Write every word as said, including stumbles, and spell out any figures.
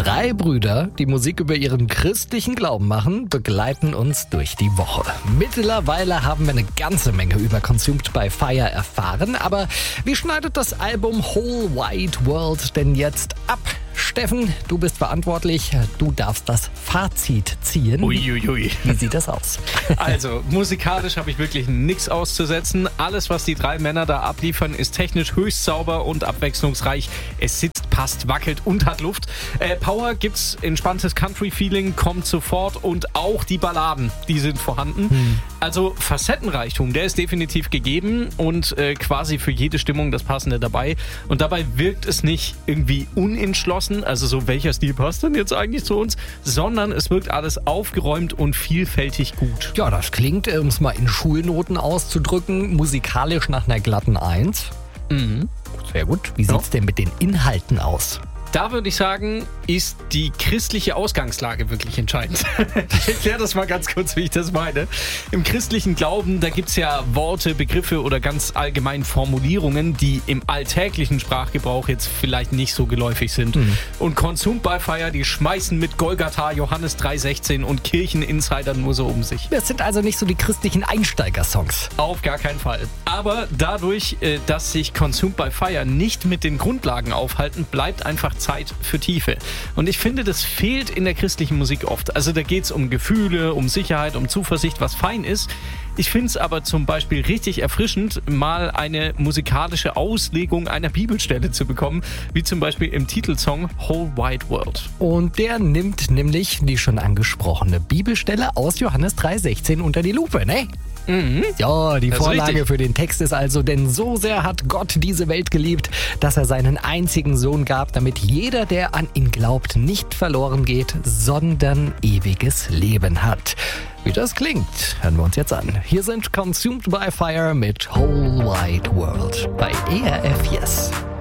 Drei Brüder, die Musik über ihren christlichen Glauben machen, begleiten uns durch die Woche. Mittlerweile haben wir eine ganze Menge über Consumed by Fire erfahren, aber wie schneidet das Album Whole Wide World denn jetzt ab? Steffen, du bist verantwortlich, du darfst das Fazit ziehen. Uiuiui. Wie sieht das aus? Also, musikalisch habe ich wirklich nichts auszusetzen. Alles, was die drei Männer da abliefern, ist technisch höchst sauber und abwechslungsreich. Es sitzt, passt, wackelt und hat Luft. Äh, Power gibt's, entspanntes Country-Feeling kommt sofort und auch die Balladen, die sind vorhanden. Hm. Also Facettenreichtum, der ist definitiv gegeben und äh, quasi für jede Stimmung das Passende dabei. Und dabei wirkt es nicht irgendwie unentschlossen, also so, welcher Stil passt denn jetzt eigentlich zu uns, sondern es wirkt alles aufgeräumt und vielfältig gut. Ja, das klingt, um es mal in Schulnoten auszudrücken, musikalisch nach einer glatten Eins. Mhm. Sehr gut. Wie sieht's denn mit den Inhalten aus? Da würde ich sagen, ist die christliche Ausgangslage wirklich entscheidend. Ich erkläre das mal ganz kurz, wie ich das meine. Im christlichen Glauben, da gibt es ja Worte, Begriffe oder ganz allgemein Formulierungen, die im alltäglichen Sprachgebrauch jetzt vielleicht nicht so geläufig sind. Mhm. Und Consumed by Fire, die schmeißen mit Golgatha, Johannes drei sechzehn und Kircheninsidern nur so um sich. Das sind also nicht so die christlichen Einsteigersongs. Auf gar keinen Fall. Aber dadurch, dass sich Consumed by Fire nicht mit den Grundlagen aufhalten, bleibt einfach Zeit für Tiefe. Und ich finde, das fehlt in der christlichen Musik oft. Also da geht es um Gefühle, um Sicherheit, um Zuversicht, was fein ist. Ich finde es aber zum Beispiel richtig erfrischend, mal eine musikalische Auslegung einer Bibelstelle zu bekommen, wie zum Beispiel im Titelsong Whole Wide World. Und der nimmt nämlich die schon angesprochene Bibelstelle aus Johannes drei sechzehn unter die Lupe, ne? Mhm. Ja, die das Vorlage für den Text ist also, denn so sehr hat Gott diese Welt geliebt, dass er seinen einzigen Sohn gab, damit jeder, der an ihn glaubt, nicht verloren geht, sondern ewiges Leben hat. Wie das klingt, hören wir uns jetzt an. Hier sind Consumed by Fire mit Whole Wide World bei E R F Yes.